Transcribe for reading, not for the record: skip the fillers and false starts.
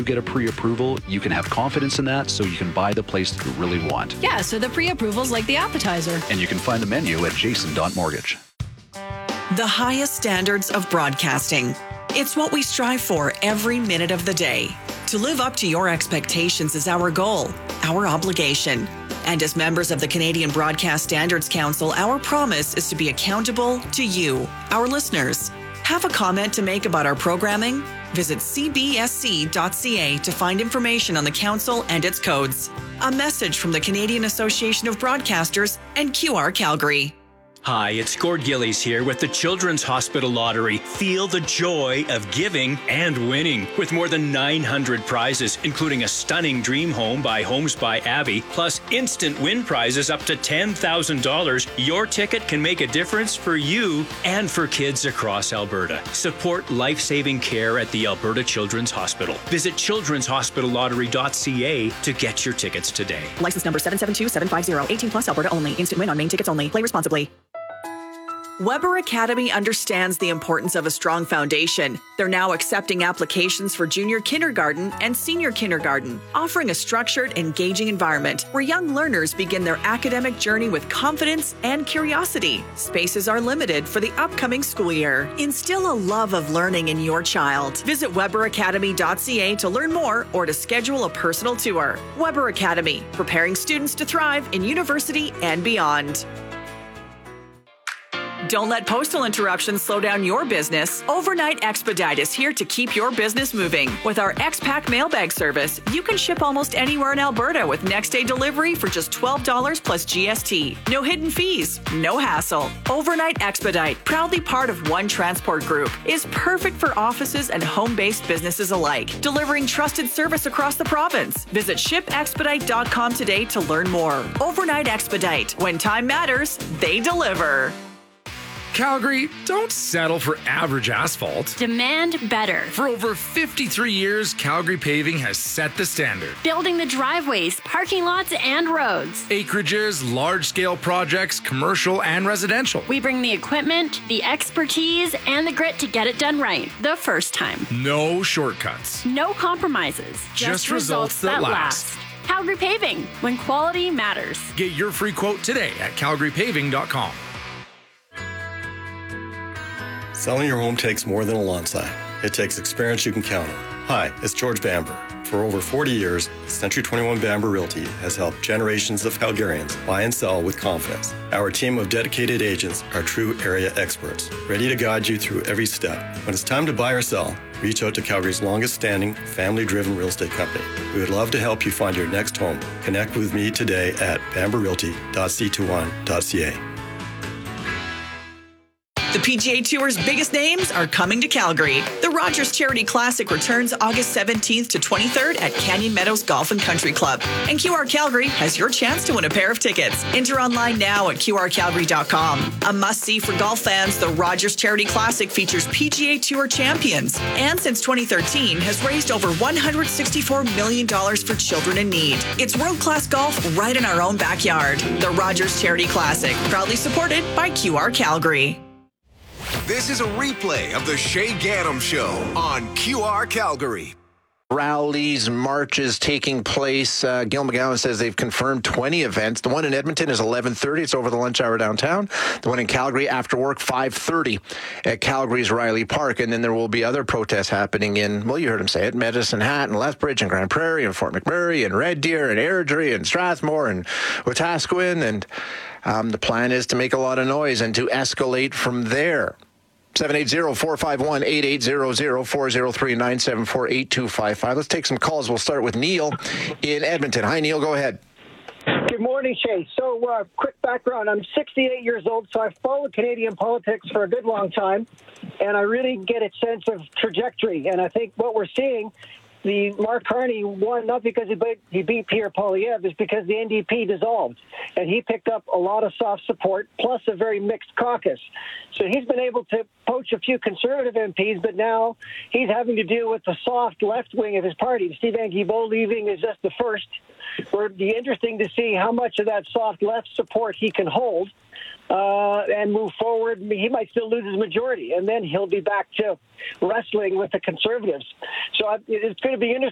you get a pre-approval, you can have confidence in that so you can buy the place that you really want. Yeah, so the pre-approval's like the appetizer. And you can find the menu at jason.mortgage. The highest standards of broadcasting. It's what we strive for every minute of the day. To live up to your expectations is our goal, our obligation. And as members of the Canadian Broadcast Standards Council, our promise is to be accountable to you, our listeners. Have a comment to make about our programming? Visit cbsc.ca to find information on the council and its codes. A message from the Canadian Association of Broadcasters and QR Calgary. Hi, it's Gord Gillies here with the Children's Hospital Lottery. Feel the joy of giving and winning with more than 900 prizes, including a stunning dream home by Homes by Abby, plus instant win prizes up to $10,000. Your ticket can make a difference for you and for kids across Alberta. Support life-saving care at the Alberta Children's Hospital. Visit children'shospitallottery.ca to get your tickets today. License number 772750, 18 plus Alberta only. Instant win on main tickets only. Play responsibly. Weber Academy understands the importance of a strong foundation. They're now accepting applications for junior kindergarten and senior kindergarten, offering a structured, engaging environment where young learners begin their academic journey with confidence and curiosity. Spaces are limited for the upcoming school year. Instill a love of learning in your child. Visit weberacademy.ca to learn more or to schedule a personal tour. Weber Academy, preparing students to thrive in university and beyond. Don't let postal interruptions slow down your business. Overnight Expedite is here to keep your business moving. With our X-Pack mailbag service, you can ship almost anywhere in Alberta with next-day delivery for just $12 plus GST. No hidden fees, no hassle. Overnight Expedite, proudly part of One Transport Group, is perfect for offices and home-based businesses alike, delivering trusted service across the province. Visit shipexpedite.com today to learn more. Overnight Expedite. When time matters, they deliver. Calgary, don't settle for average asphalt. Demand better. For over 53 years, Calgary Paving has set the standard. Building the driveways, parking lots, and roads. Acreages, large-scale projects, commercial and residential. We bring the equipment, the expertise, and the grit to get it done right the first time. No shortcuts. No compromises. Just results that last. Calgary Paving, when quality matters. Get your free quote today at calgarypaving.com. Selling your home takes more than a lawn sign. It takes experience you can count on. Hi, it's George Bamber. For over 40 years, Century 21 Bamber Realty has helped generations of Calgarians buy and sell with confidence. Our team of dedicated agents are true area experts, ready to guide you through every step. When it's time to buy or sell, reach out to Calgary's longest-standing, family-driven real estate company. We would love to help you find your next home. Connect with me today at bamberrealty.c21.ca. The PGA Tour's biggest names are coming to Calgary. The Rogers Charity Classic returns August 17th to 23rd at Canyon Meadows Golf and Country Club. And QR Calgary has your chance to win a pair of tickets. Enter online now at qrcalgary.com. A must-see for golf fans, the Rogers Charity Classic features PGA Tour champions. And since 2013, has raised over $164 million for children in need. It's world-class golf right in our own backyard. The Rogers Charity Classic, proudly supported by QR Calgary. This is a replay of the Shay Gaddam Show on QR Calgary. Rallies, marches taking place. Gil McGowan says they've confirmed 20 events. The one in Edmonton is 11:30. It's over the lunch hour downtown. The one in Calgary after work, 5:30 at Calgary's Riley Park. And then there will be other protests happening in, well, you heard him say it, Medicine Hat and Lethbridge and Grand Prairie and Fort McMurray and Red Deer and Airdrie and Strathmore and Wetaskiwin. And the plan is to make a lot of noise and to escalate from there. 780-451-8800, 403-974-8255. Let's take some calls. We'll start with Neil in Edmonton. Hi, Neil. Go ahead. Good morning, Shay. So, quick background. I'm 68 years old, so I've followed Canadian politics for a good long time, and I really get a sense of trajectory. And I think what we're seeing, the Mark Carney won not because he beat Pierre Poilievre, it's because the NDP dissolved. And he picked up a lot of soft support, plus a very mixed caucus. So he's been able to poach a few conservative MPs, but now he's having to deal with the soft left wing of his party. Stephen Guilbeault leaving is just the first. It'll be interesting to see how much of that soft left support he can hold and move forward. He might still lose his majority, and then he'll be back to wrestling with the Conservatives. So it's going to be interesting